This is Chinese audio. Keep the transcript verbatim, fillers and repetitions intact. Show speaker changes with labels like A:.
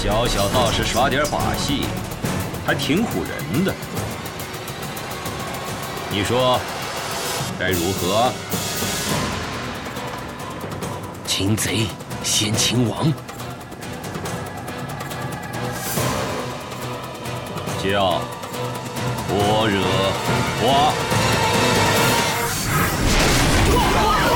A: 小小道士耍点把戏，还挺唬人的。你说该如何？
B: 擒贼先擒王。
A: 叫般若花。